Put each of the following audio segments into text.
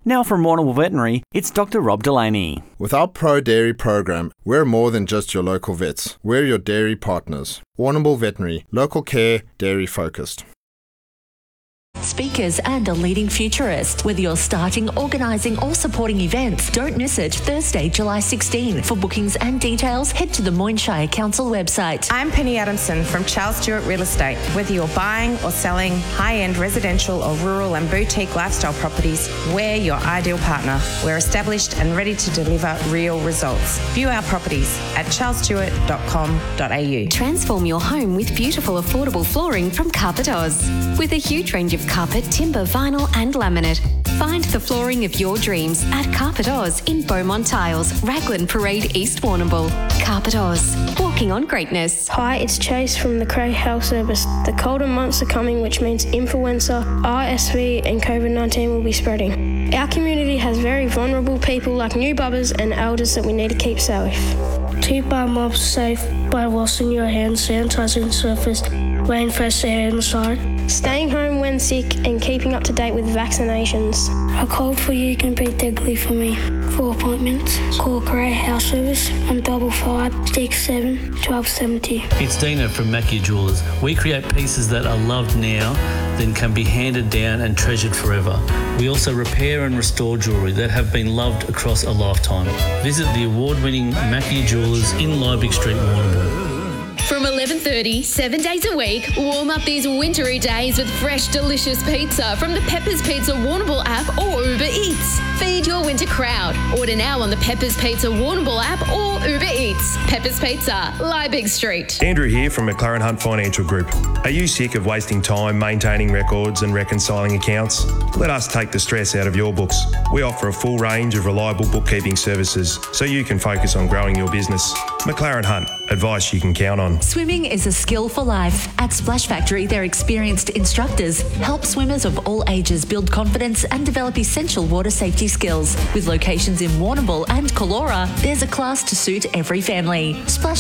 Now from Warrnambool Veterinary, it's Dr. Rob Delaney. With our Pro Dairy program, we're more than just your local vets. We're your dairy partners. Warrnambool Veterinary, local care, dairy focused. Speakers and a leading futurist. Whether you're starting, organising or supporting events, don't miss it. Thursday, July 16. For bookings and details, head to the Moyne Shire Council website. I'm Penny Adamson from Charles Stewart Real Estate. Whether you're buying or selling high-end residential or rural and boutique lifestyle properties, we're your ideal partner. We're established and ready to deliver real results. View our properties at charlesstewart.com.au. Transform your home with beautiful, affordable flooring from Carpet Oz. With a huge range of carpet, timber, vinyl and laminate. Find the flooring of your dreams at Carpet Oz in Beaumont Tiles, Raglan Parade, East Warrnambool. Carpet Oz, walking on greatness. Hi, it's Chase from the Cray Health Service. The colder months are coming, which means influenza, RSV and COVID-19 will be spreading. Our community has very vulnerable people like new bubbers and elders that we need to keep safe. Keep our mobs safe by washing your hands, sanitising surface, wearing fresh air inside, staying home when sick and keeping up to date with vaccinations. A cold for you can be deadly for me. For appointments, call Cray House Service on 55 67 1270. It's Dina from Mackie Jewelers. We create pieces that are loved now, then can be handed down and treasured forever. We also repair and restore jewellery that have been loved across a lifetime. Visit the award-winning Mackie Jewelers in Liebig Street, Warrnambool. From 11:30, 7 days a week, warm up these wintry days with fresh, delicious pizza from the Peppers Pizza Warrnambool app or Uber Eats. Feed your winter crowd. Order now on the Peppers Pizza Warrnambool app or Uber Eats. Peppers Pizza, Liebig Street. Andrew here from McLaren Hunt Financial Group. Are you sick of wasting time maintaining records and reconciling accounts? Let us take the stress out of your books. We offer a full range of reliable bookkeeping services so you can focus on growing your business. McLaren Hunt, advice you can count on. Swimming is a skill for life. At Splash Factory, their experienced instructors help swimmers of all ages build confidence and develop essential water safety skills. With locations in Warrnambool and Callora, there's a class to suit every family.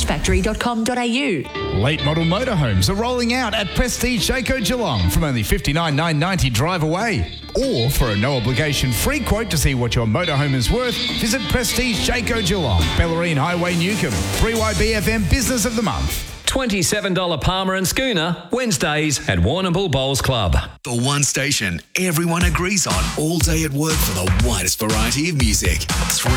Splashfactory.com.au. Late model motorhomes are rolling out at Prestige Jayco Geelong from only $59,990 drive away. Or for a no-obligation free quote to see what your motorhome is worth, visit Prestige Jayco Geelong, Bellarine Highway, Newcomb. 3YBFM Business of the Month. $27 Palmer and Schooner, Wednesdays at Warrnambool Bowls Club. The one station everyone agrees on all day at work for the widest variety of music.